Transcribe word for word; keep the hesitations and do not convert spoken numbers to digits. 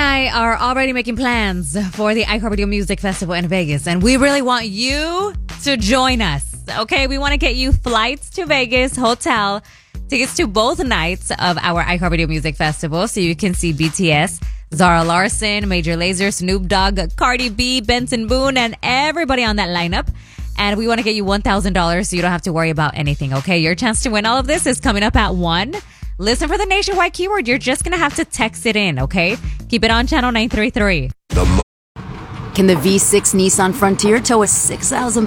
I are already making plans for the iHeartRadio Music Festival in Vegas, and we really want you to join us. Okay, we want to get you flights to Vegas, hotel, tickets to both nights of our iHeartRadio Music Festival so you can see B T S, Zara Larsson, Major Lazer, Snoop Dogg, Cardi B, Benson Boone, and everybody on that lineup. And we want to get you one thousand dollars so you don't have to worry about anything, okay? Your chance to win all of this is coming up at one. Listen for the nationwide keyword. You're just going to have to text it in, okay? Keep it on channel nine three three. Can the V six Nissan Frontier tow a six thousand